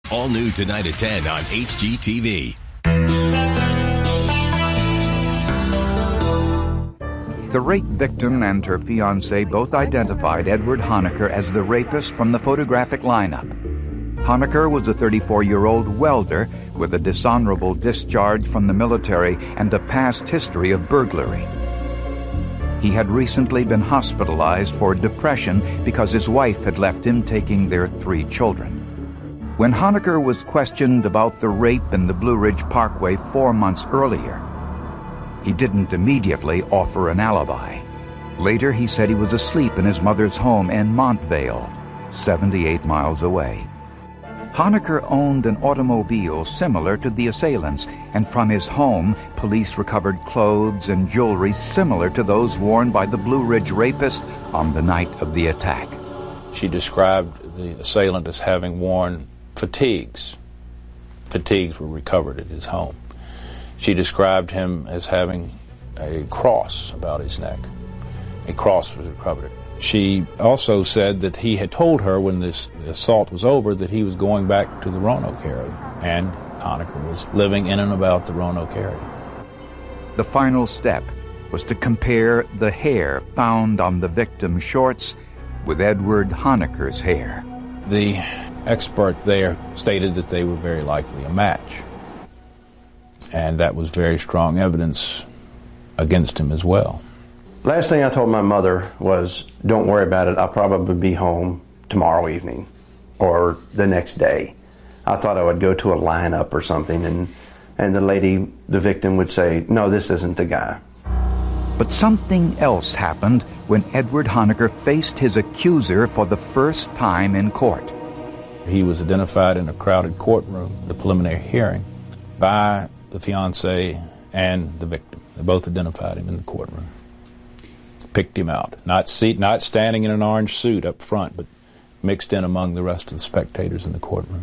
All new tonight at 10 on HGTV. The rape victim and her fiancé both identified Edward Honaker as the rapist from the photographic lineup. Honaker was a 34-year-old welder with a dishonorable discharge from the military and a past history of burglary. He had recently been hospitalized for depression because his wife had left him taking their 3 children. When Honaker was questioned about the rape in the Blue Ridge Parkway 4 months earlier, he didn't immediately offer an alibi. Later, he said he was asleep in his mother's home in Montvale, 78 miles away. Honaker owned an automobile similar to the assailants', and from his home, police recovered clothes and jewelry similar to those worn by the Blue Ridge rapist on the night of the attack. She described the assailant as having worn fatigues. Fatigues were recovered at his home. She described him as having a cross about his neck. A cross was recovered. She also said that he had told her when this assault was over that he was going back to the Roanoke area, and Honaker was living in and about the Roanoke area. The final step was to compare the hair found on the victim's shorts with Edward Honaker's hair. The expert there stated that they were very likely a match, and that was very strong evidence against him as well. Last thing I told my mother was, don't worry about it, I'll probably be home tomorrow evening or the next day. I thought I would go to a lineup or something, and the lady, the victim, would say, no, this isn't the guy. But something else happened when Edward Honaker faced his accuser for the first time in court. He was identified in a crowded courtroom, the preliminary hearing, by the fiancé and the victim. They both identified him in the courtroom. Picked him out. Not standing in an orange suit up front, but mixed in among the rest of the spectators in the courtroom.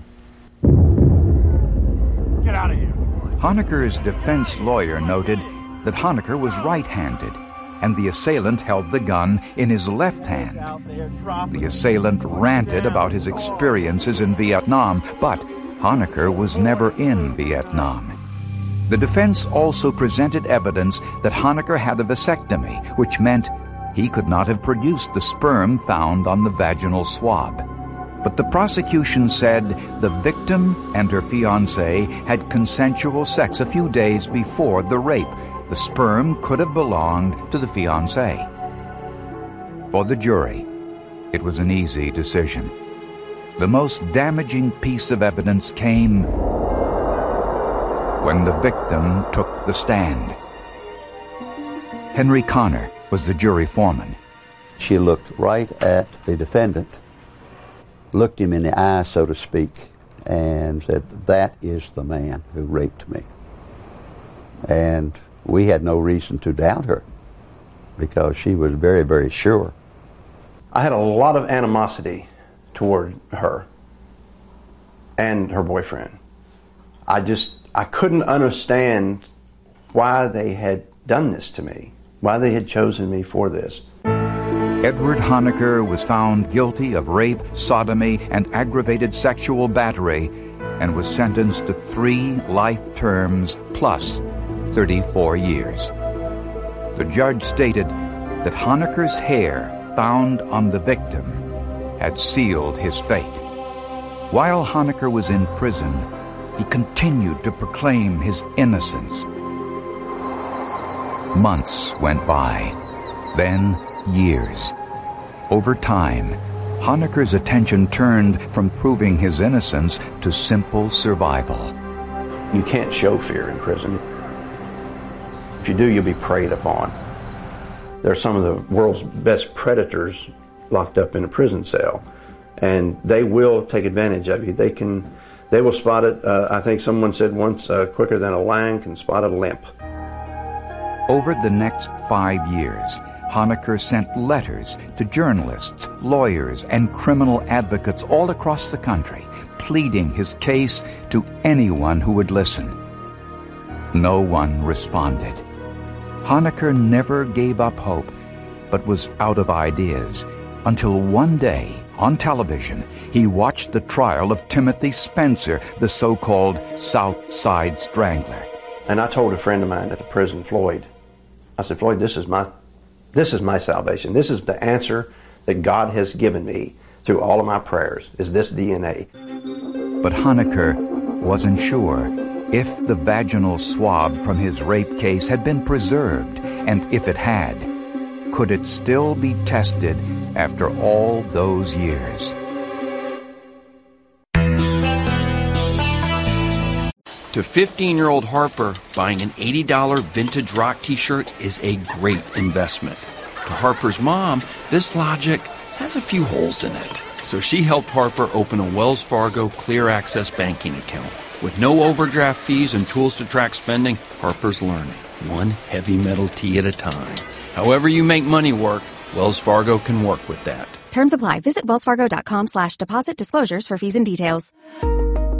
Get out of here. Honaker's defense lawyer noted that Honaker was right-handed, and the assailant held the gun in his left hand. The assailant ranted about his experiences in Vietnam, but Honaker was never in Vietnam. The defense also presented evidence that Honaker had a vasectomy, which meant he could not have produced the sperm found on the vaginal swab. But the prosecution said the victim and her fiancé had consensual sex a few days before the rape. The sperm could have belonged to the fiancé. For the jury, it was an easy decision. The most damaging piece of evidence came when the victim took the stand. Henry Connor was the jury foreman. She looked right at the defendant, looked him in the eye, so to speak, and said, that is the man who raped me. And we had no reason to doubt her because she was very, very sure. I had a lot of animosity toward her and her boyfriend. I couldn't understand why they had done this to me, why they had chosen me for this. Edward Honaker was found guilty of rape, sodomy, and aggravated sexual battery and was sentenced to 3 life terms plus 34 years. The judge stated that Honaker's hair found on the victim had sealed his fate. While Honaker was in prison, he continued to proclaim his innocence. Months went by, then years. Over time, Honaker's attention turned from proving his innocence to simple survival. You can't show fear in prison. If you do, you'll be preyed upon. There are some of the world's best predators locked up in a prison cell, and they will take advantage of you. They will spot it, I think someone said once, quicker than a lion can spot a limp. Over the next 5 years, Honaker sent letters to journalists, lawyers, and criminal advocates all across the country, pleading his case to anyone who would listen. No one responded. Honaker never gave up hope, but was out of ideas, until one day on television, he watched the trial of Timothy Spencer, the so-called South Side Strangler. And I told a friend of mine at the prison, Floyd, I said, Floyd, this is my salvation. This is the answer that God has given me through all of my prayers, is this DNA. But Honaker wasn't sure if the vaginal swab from his rape case had been preserved, and if it had, could it still be tested after all those years? To 15-year-old Harper, buying an $80 vintage rock t-shirt is a great investment. To Harper's mom, this logic has a few holes in it. So she helped Harper open a Wells Fargo Clear Access banking account. With no overdraft fees and tools to track spending, Harper's learning, one heavy metal tee at a time. However you make money work, Wells Fargo can work with that. Terms apply. Visit wellsfargo.com/deposit disclosures for fees and details.